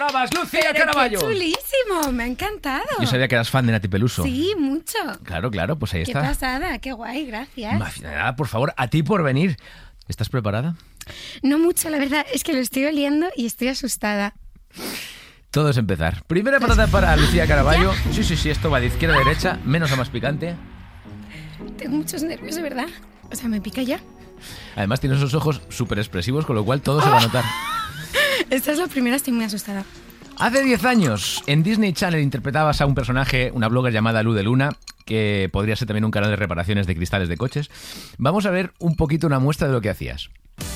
estabas, Lucía Caraballo. ¡Qué chulísimo! Me ha encantado. Yo sabía que eras fan de Nati Peluso. Sí, mucho. Claro, pues ahí Qué está. pasada, qué guay, gracias. Nada, por favor, a ti por venir. ¿Estás preparada? No mucho, la verdad, es que lo estoy oliendo y estoy asustada. Todo es empezar. Primera patata para Lucía Caraballo. Sí, esto va de izquierda a derecha, menos a más picante. Tengo muchos nervios, de verdad. O sea, me pica ya. Además tienes esos ojos súper expresivos, con lo cual todo se va a notar. Esta es la primera, estoy muy asustada. Hace 10 años, en Disney Channel interpretabas a un personaje, una blogger llamada Lu de Luna, que podría ser también un canal de reparaciones de cristales de coches. Vamos a ver un poquito una muestra de lo que hacías.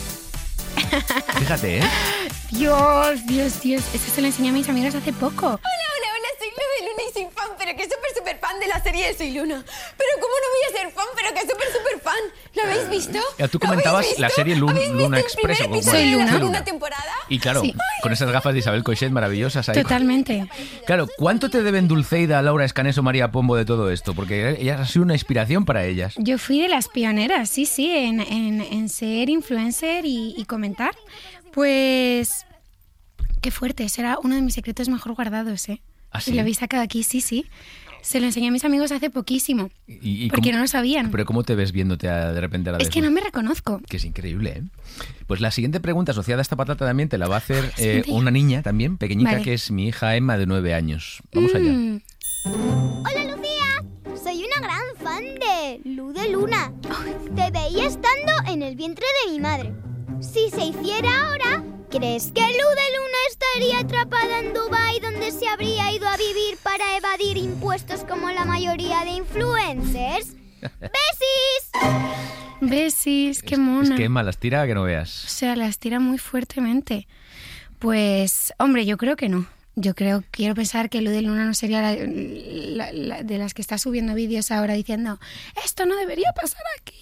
Fíjate, ¿eh? Dios. Esto se lo enseñé a mis amigas hace poco. Hola, soy Lu de Luna y soy fan, pero que súper fan de la serie de Soy Luna. Pero ¿cómo no voy a ser fan, pero que súper fan? ¿Lo habéis visto? Tú comentabas la serie Luna Express. ¿Habéis visto Soy el primer episodio de la Luna. segunda temporada? Y claro, Sí. con esas gafas de Isabel Coixet maravillosas ahí. Totalmente. Claro, ¿cuánto te deben Dulceida, Laura Escaneso, María Pombo de todo esto? Porque ellas han sido una inspiración para ellas. Yo fui de las pioneras, sí, en ser influencer y comentar. Pues qué fuerte, ese era uno de mis secretos mejor guardados, ¿eh? ¿Ah, sí? Y lo habéis sacado aquí, sí. Se lo enseñé a mis amigos hace poquísimo, ¿Y porque cómo- no lo sabían. Pero ¿cómo te ves viéndote de repente a la Es que no me reconozco. Que es increíble, ¿eh? Pues la siguiente pregunta asociada a esta patata también te la va a hacer siguiente ya. una niña también, pequeñita, Vale. que es mi hija Emma, de 9 años. Vamos allá. Hola Lucía, soy una gran fan de Lu de Luna. Te veía estando en el vientre de mi madre. Si se hiciera ahora, ¿crees que Lu de Luna estaría atrapada en Dubái, donde se habría ido a vivir para evadir impuestos como la mayoría de influencers? ¡Besis! Besis, qué Es mona. que Emma las tira que no O veas. sea, las tira muy fuertemente. Pues, hombre, yo creo que no. Quiero pensar que Lu de Luna no sería la de las que está subiendo vídeos ahora diciendo esto no debería pasar aquí.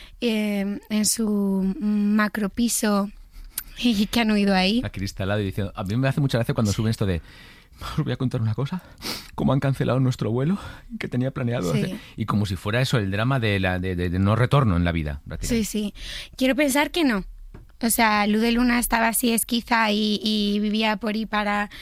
En su macro piso y que han huido ahí. Acristalado y diciendo... A mí me hace mucha gracia cuando suben esto de... Os voy a contar una cosa. Cómo han cancelado nuestro vuelo que tenía planeado Sí. hacer. Y como si fuera eso, el drama de no retorno en la vida. Sí. Quiero pensar que no. O sea, Lu de Luna estaba así esquiza y vivía por ahí para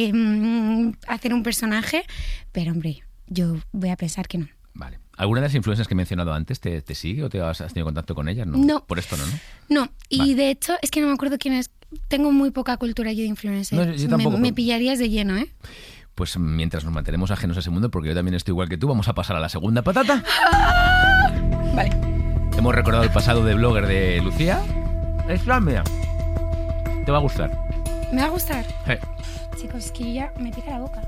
hacer un personaje. Pero, hombre, yo voy a pensar que no. Vale. ¿Alguna de las influencers que he mencionado antes te sigue o has tenido contacto con ellas? No. Por esto no. No, y Vale. de hecho es que no me acuerdo quién es. Tengo muy poca cultura yo de influencer. No, yo tampoco, me pero- pillarías de lleno, ¿eh? Pues mientras nos mantenemos ajenos a ese mundo, porque yo también estoy igual que tú, vamos a pasar a la segunda patata. Vale. Hemos recordado el pasado de blogger de Lucía. Es la mía. Te va a gustar. Me va a gustar. Eh, Chicos, es que yo ya me pica la boca.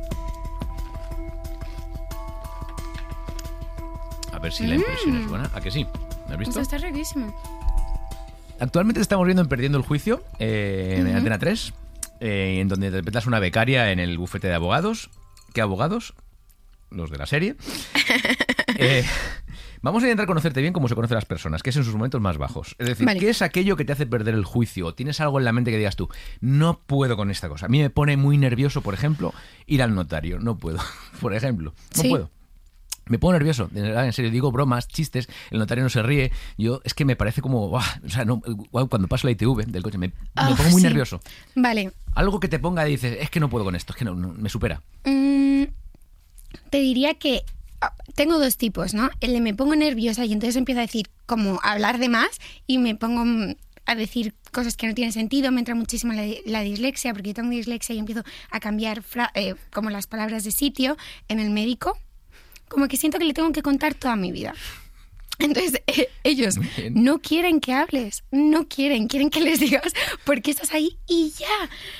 A ver si la impresión es buena. ¿A que sí? ¿Me has visto? Esto está riquísimo. Actualmente te estamos viendo en Perdiendo el Juicio, en Antena 3, en donde interpretas una becaria en el bufete de abogados. ¿Qué abogados? Los de la serie. Vamos a intentar conocerte bien como se conocen las personas, que es en sus momentos más bajos. Es decir, Vale. ¿qué es aquello que te hace perder el juicio? ¿O tienes algo en la mente que digas tú, no puedo con esta cosa? A mí me pone muy nervioso, por ejemplo, ir al notario. No puedo, por ejemplo. No Sí. puedo. Me pongo nervioso, de verdad, en serio, digo bromas, chistes, el notario no se ríe, yo es que me parece como, ¡buah! O sea, no, cuando paso la ITV del coche me pongo muy Sí. nervioso. Vale. Algo que te ponga y dices, es que no puedo con esto, es que no, me supera. Te diría que tengo dos tipos, ¿no? El de me pongo nerviosa y entonces empiezo a decir, como a hablar de más y me pongo a decir cosas que no tienen sentido, me entra muchísimo la dislexia, porque yo tengo dislexia y empiezo a cambiar como las palabras de sitio en el médico. Como que siento que le tengo que contar toda mi vida. Entonces, ellos Bien. no quieren que hables, no quieren que les digas por qué estás ahí y ya.